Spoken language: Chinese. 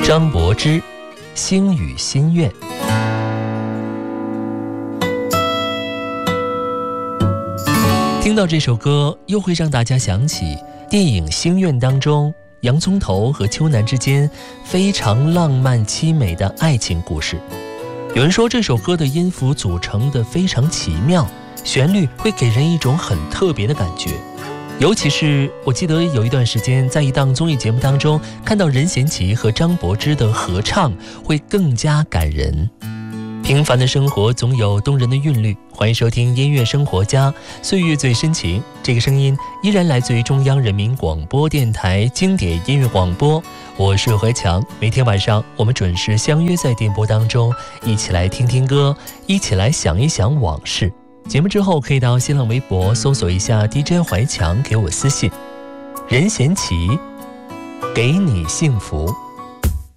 张柏芝，星语心愿。听到这首歌，又会让大家想起电影《星愿》当中洋葱头和秋楠之间非常浪漫凄美的爱情故事。有人说这首歌的音符组成的非常奇妙，旋律会给人一种很特别的感觉。尤其是我记得有一段时间在一档综艺节目当中看到任贤齐和张柏芝的合唱，会更加感人。平凡的生活总有动人的韵律，欢迎收听音乐生活家，岁月最深情。这个声音依然来自于中央人民广播电台经典音乐广播，我是怀强。每天晚上我们准时相约在电波当中，一起来听听歌，一起来想一想往事。节目之后可以到新浪微博搜索一下 DJ 怀强，给我私信。任贤齐，给你幸福。